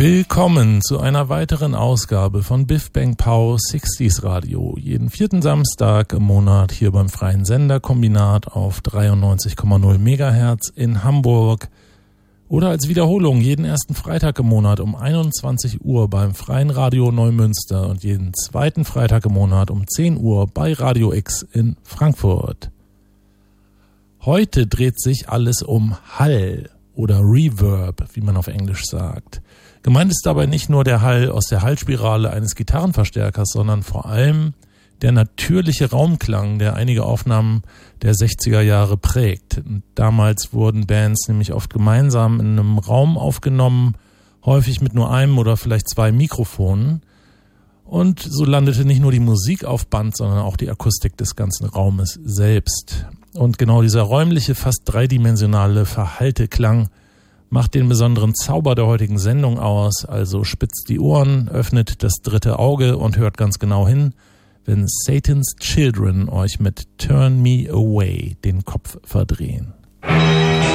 Willkommen zu einer weiteren Ausgabe von Biff Bang Pow 60s Radio. Jeden vierten Samstag im Monat hier beim Freien Senderkombinat auf 93,0 MHz in Hamburg. Oder als Wiederholung jeden ersten Freitag im Monat um 21 Uhr beim Freien Radio Neumünster und jeden zweiten Freitag im Monat um 10 Uhr bei Radio X in Frankfurt. Heute dreht sich alles um Hall oder Reverb, wie man auf Englisch sagt. Gemeint ist dabei nicht nur der Hall aus der Hallspirale eines Gitarrenverstärkers, sondern vor allem der natürliche Raumklang, der einige Aufnahmen der 60er Jahre prägt. Und damals wurden Bands nämlich oft gemeinsam in einem Raum aufgenommen, häufig mit nur einem oder vielleicht zwei Mikrofonen. Und so landete nicht nur die Musik auf Band, sondern auch die Akustik des ganzen Raumes selbst. Und genau dieser räumliche, fast dreidimensionale, verhallte Klang macht den besonderen Zauber der heutigen Sendung aus. Also spitzt die Ohren, öffnet das dritte Auge und hört ganz genau hin, wenn Satan's Children euch mit Turn Me Away den Kopf verdrehen.